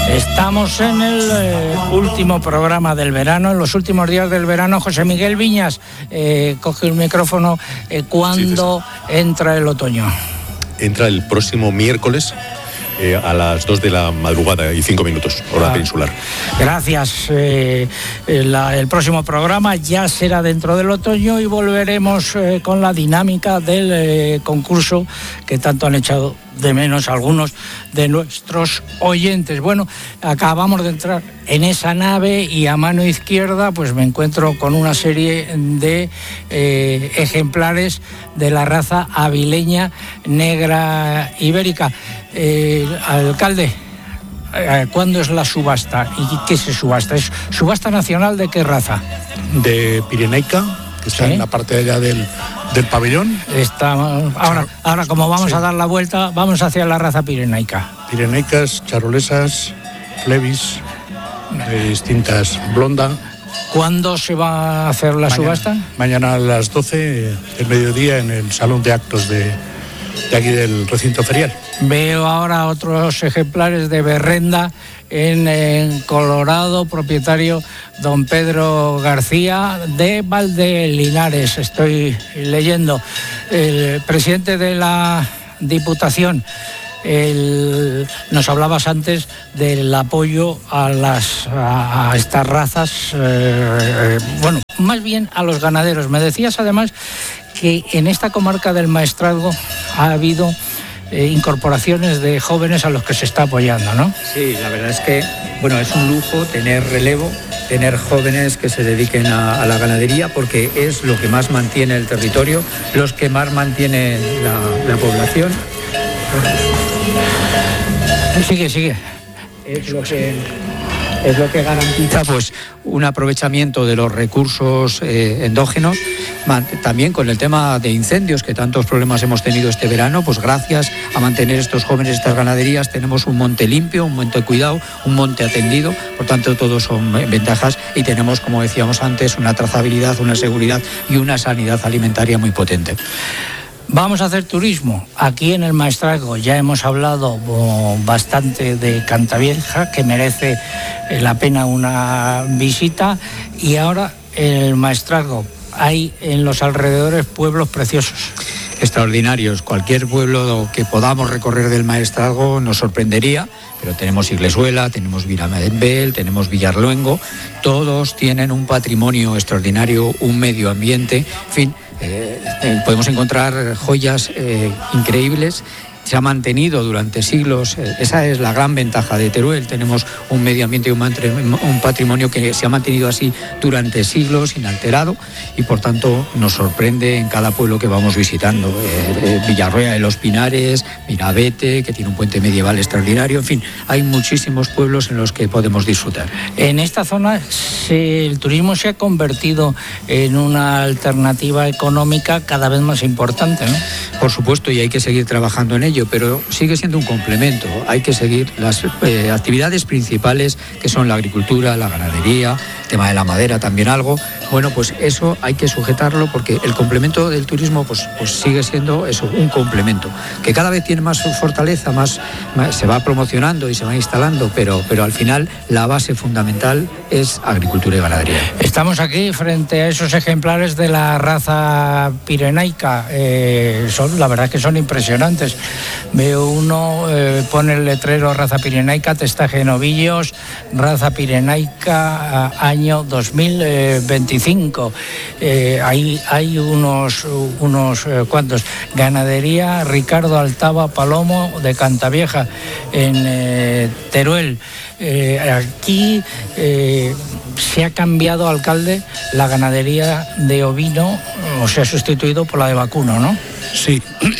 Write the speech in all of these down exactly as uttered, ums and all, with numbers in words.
Estamos en el eh, último programa del verano, en los últimos días del verano. José Miguel Viñas, eh, coge el micrófono. Eh, ¿Cuándo sí, entra el otoño? Entra el próximo miércoles eh, a las dos de la madrugada y cinco minutos, hora ah, peninsular. Gracias. Eh, la, el próximo programa ya será dentro del otoño y volveremos eh, con la dinámica del eh, concurso que tanto han echado de menos algunos de nuestros oyentes. Bueno, acabamos de entrar en esa nave y a mano izquierda pues me encuentro con una serie de eh, ejemplares de la raza avileña negra ibérica. Eh, alcalde, ¿cuándo es la subasta y qué se subasta? ¿Es subasta nacional de qué raza? De Pirenaica, que está ¿sí? en la parte de allá del, del pabellón. Está, ahora, ahora, como vamos sí. a dar la vuelta, vamos hacia la raza pirenaica. Pirenaicas, charolesas, plebis, de distintas, blonda. ¿Cuándo se va a hacer la mañana, subasta? Mañana a las doce del mediodía en el salón de actos de, de aquí del recinto ferial. Veo ahora otros ejemplares de berrenda en, en Colorado, propietario don Pedro García de Valdelinares. Estoy leyendo. El presidente de la Diputación, el, nos hablabas antes del apoyo a, las, a, a estas razas, eh, bueno, más bien a los ganaderos. Me decías además que en esta comarca del Maestrazgo ha habido Eh, incorporaciones de jóvenes a los que se está apoyando, ¿no? Sí, la verdad es que, bueno, es un lujo tener relevo, tener jóvenes que se dediquen a, a la ganadería, porque es lo que más mantiene el territorio, los que más mantiene la, la población. Sigue, sigue. Es lo que... es lo que garantiza pues un aprovechamiento de los recursos eh, endógenos, también con el tema de incendios, que tantos problemas hemos tenido este verano. Pues gracias a mantener estos jóvenes, estas ganaderías, tenemos un monte limpio, un monte cuidado, un monte atendido, por tanto todos son ventajas, y tenemos, como decíamos antes, una trazabilidad, una seguridad y una sanidad alimentaria muy potente. Vamos a hacer turismo aquí en el Maestrazgo. Ya hemos hablado bastante de Cantavieja, que merece la pena una visita, y ahora el Maestrazgo. Hay en los alrededores pueblos preciosos. Extraordinarios. Cualquier pueblo que podamos recorrer del Maestrazgo nos sorprendería, pero tenemos Iglesuela, tenemos Viramedbel, tenemos Villarluengo, todos tienen un patrimonio extraordinario, un medio ambiente, en fin, eh, eh, podemos encontrar joyas eh, increíbles. Se ha mantenido durante siglos, eh, esa es la gran ventaja de Teruel. Tenemos un medio ambiente y un, un patrimonio que se ha mantenido así durante siglos, inalterado, y por tanto nos sorprende en cada pueblo que vamos visitando. Eh, eh, Villarroya de los Pinares, Mirabete, que tiene un puente medieval extraordinario, en fin, hay muchísimos pueblos en los que podemos disfrutar. En esta zona se, el turismo se ha convertido en una alternativa económica cada vez más importante, ¿no? Por supuesto, y hay que seguir trabajando en ello, pero sigue siendo un complemento. Hay que seguir las eh, actividades principales, que son la agricultura, la ganadería, el tema de la madera también algo. Bueno, pues eso hay que sujetarlo, porque el complemento del turismo pues, pues sigue siendo eso, un complemento, que cada vez tiene más fortaleza, más, más se va promocionando y se va instalando, pero, pero al final la base fundamental es agricultura y ganadería. Estamos aquí frente a esos ejemplares de la raza pirenaica. Eh, son, la verdad que son impresionantes. Veo uno, eh, pone el letrero raza pirenaica, testaje de novillos, raza pirenaica, año dos mil veinticinco. Eh, hay, hay unos, unos eh, cuantos. Ganadería Ricardo Altava Palomo de Cantavieja, en eh, Teruel. Eh, aquí eh, se ha cambiado, alcalde, la ganadería de ovino, o se ha sustituido por la de vacuno, ¿no? Sí,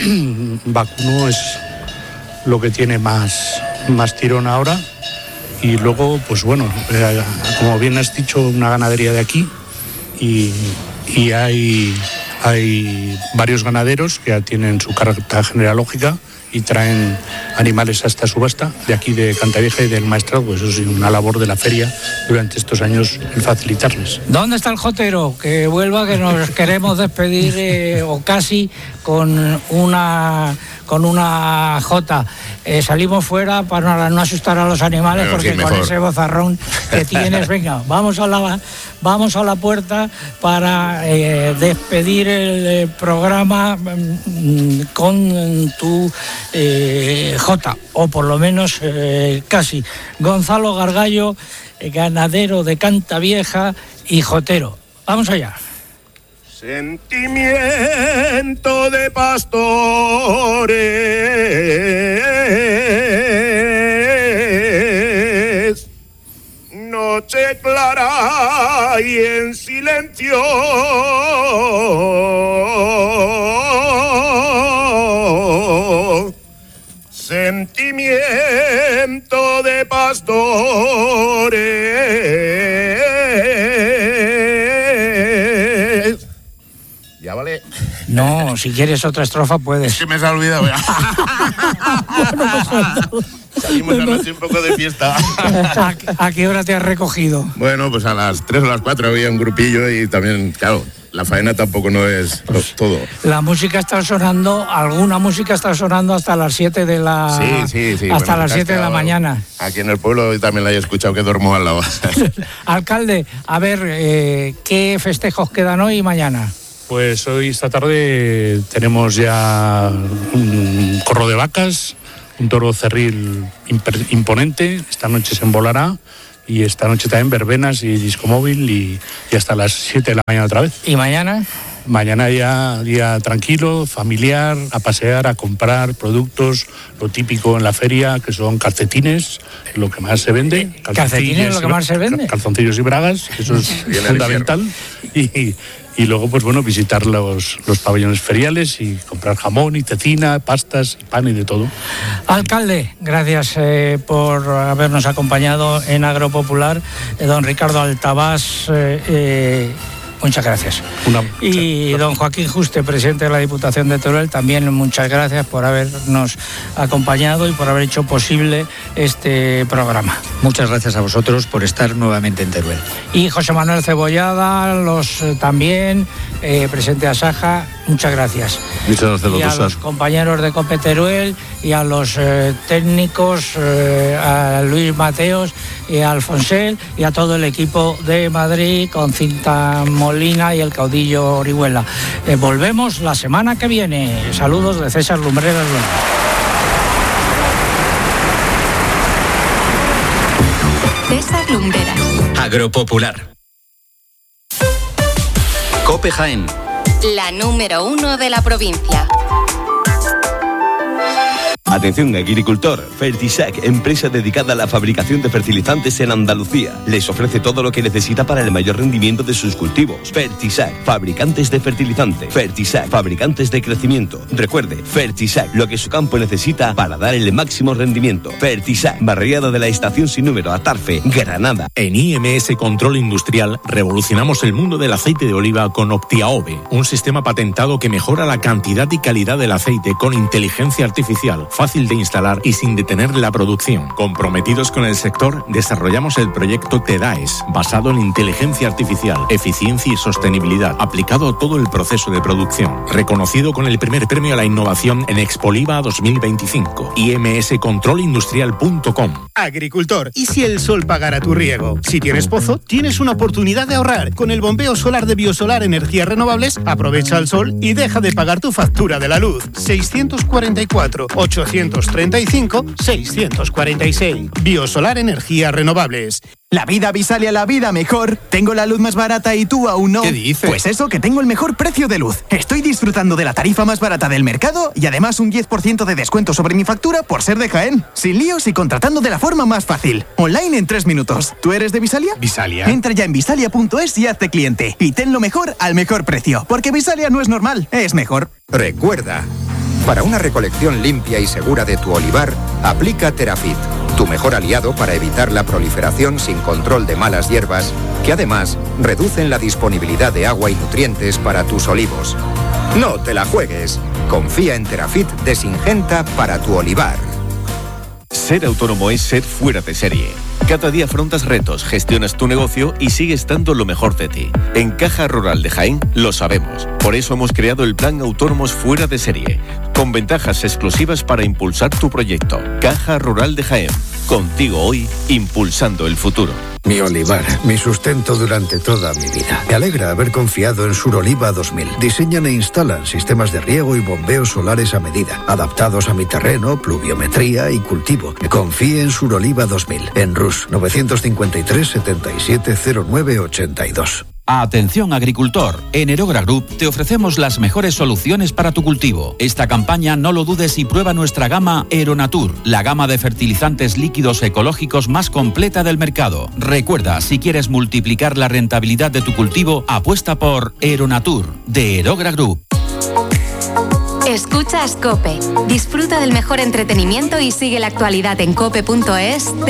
vacuno es lo que tiene más, más tirón ahora, y luego, pues bueno, eh, como bien has dicho, una ganadería de aquí, y, y hay, hay varios ganaderos que ya tienen su carta genealógica y traen animales a esta subasta de aquí de Cantavieja y del Maestrazgo. Pues eso es una labor de la feria durante estos años el facilitarles. ¿Dónde está el jotero? Que vuelva, que nos queremos despedir eh, o casi con una con una jota. Eh, salimos fuera para no asustar a los animales, bueno, porque sí, con ese vozarrón que tienes, venga, vamos a la vamos a la puerta para eh, despedir el eh, programa mm, con tu eh, jota, o por lo menos eh, casi. Gonzalo Gargallo, eh, ganadero de Cantavieja y jotero. Vamos allá. Sentimiento de pastores, noche clara y en silencio, sentimiento de pastores. Ya vale. No, si quieres otra estrofa puedes. Es que me se ha olvidado ya. Bueno, pues, salimos anoche un poco de fiesta. ¿A, ¿A qué hora te has recogido? Bueno, pues a las tres o las cuatro había un grupillo y también, claro, la faena tampoco no es pues, todo. La música está sonando, alguna música está sonando hasta las siete de la sí, sí, sí. hasta bueno, las siete de la mañana. Aquí en el pueblo también la he escuchado que duermo al lado. Alcalde, a ver, eh, ¿qué festejos quedan hoy y mañana? Pues hoy, esta tarde, tenemos ya un corro de vacas, un toro cerril imper- imponente. Esta noche se embolará y esta noche también verbenas y disco móvil y, y hasta las siete de la mañana otra vez. ¿Y mañana? Mañana ya día tranquilo, familiar, a pasear, a comprar productos, lo típico en la feria, que son calcetines, lo que más se vende. ¿Calcetines lo que más se vende? Calzoncillos y bragas, eso es fundamental. Y, y luego, pues bueno, visitar los, los pabellones feriales y comprar jamón y cecina, pastas, y pan y de todo. Alcalde, gracias eh, por habernos acompañado en Agropopular. Eh, don Ricardo Altabás, eh, eh, muchas gracias. Una, y don Joaquín Juste, presidente de la Diputación de Teruel, también muchas gracias por habernos acompañado y por haber hecho posible este programa. Muchas gracias a vosotros por estar nuevamente en Teruel. Y José Manuel Cebollada, los eh, también, eh, presidente de Asaja, muchas gracias. Muchas gracias y a los compañeros de COPE Teruel y a los eh, técnicos, eh, a Luis Mateos y a Alfonsel y a todo el equipo de Madrid con Cinta Molina y el caudillo Orihuela. Eh, volvemos la semana que viene. Saludos de César Lumbreras. César Lumbreras. Agropopular. COPE Jaén. La número uno de la provincia. Atención agricultor, Fertisac, empresa dedicada a la fabricación de fertilizantes en Andalucía. Les ofrece todo lo que necesita para el mayor rendimiento de sus cultivos. Fertisac, fabricantes de fertilizante. Fertisac, fabricantes de crecimiento. Recuerde, Fertisac, lo que su campo necesita para dar el máximo rendimiento. Fertisac, barriada de la estación sin número, Atarfe, Granada. En I M S Control Industrial revolucionamos el mundo del aceite de oliva con Optiaove, un sistema patentado que mejora la cantidad y calidad del aceite con inteligencia artificial, fácil de instalar y sin detener la producción. Comprometidos con el sector, desarrollamos el proyecto TEDAES, basado en inteligencia artificial, eficiencia y sostenibilidad, aplicado a todo el proceso de producción. Reconocido con el primer premio a la innovación en Expoliva dos mil veinticinco. I M S control industrial punto com. Agricultor, ¿y si el sol pagara tu riego? Si tienes pozo, tienes una oportunidad de ahorrar. Con el bombeo solar de Biosolar Energías Renovables, aprovecha el sol y deja de pagar tu factura de la luz. seiscientos cuarenta y cuatro, ochocientos treinta y cinco, seiscientos cuarenta y seis. Biosolar Energías Renovables. La vida, Visalia, la vida mejor. Tengo la luz más barata y tú aún no. ¿Qué dices? Pues eso, que tengo el mejor precio de luz. Estoy disfrutando de la tarifa más barata del mercado y además un diez por ciento de descuento sobre mi factura por ser de Jaén. Sin líos y contratando de la forma más fácil. Online en tres minutos. ¿Tú eres de Visalia? Visalia. Entra ya en visalia punto es y hazte cliente. Y ten lo mejor al mejor precio. Porque Visalia no es normal, es mejor. Recuerda, para una recolección limpia y segura de tu olivar, aplica Terafit, tu mejor aliado para evitar la proliferación sin control de malas hierbas, que además reducen la disponibilidad de agua y nutrientes para tus olivos. No te la juegues. Confía en Terafit de Syngenta para tu olivar. Ser autónomo es ser fuera de serie. Cada día afrontas retos, gestionas tu negocio y sigues dando lo mejor de ti. En Caja Rural de Jaén lo sabemos. Por eso hemos creado el Plan Autónomos Fuera de Serie, con ventajas exclusivas para impulsar tu proyecto. Caja Rural de Jaén. Contigo hoy, impulsando el futuro. Mi olivar, mi sustento durante toda mi vida. Me alegra haber confiado en Suroliva dos mil. Diseñan e instalan sistemas de riego y bombeos solares a medida, adaptados a mi terreno, pluviometría y cultivo. Confíe en Suroliva dos mil, en Rus novecientos cincuenta y tres, setenta y siete, cero nueve, ochenta y dos. Atención agricultor, en Erogra Group te ofrecemos las mejores soluciones para tu cultivo. Esta campaña no lo dudes y prueba nuestra gama Aeronatur, la gama de fertilizantes líquidos ecológicos más completa del mercado. Recuerda, si quieres multiplicar la rentabilidad de tu cultivo, apuesta por Aeronatur, de Erogra Group. Escuchas COPE. Disfruta del mejor entretenimiento y sigue la actualidad en cope punto es.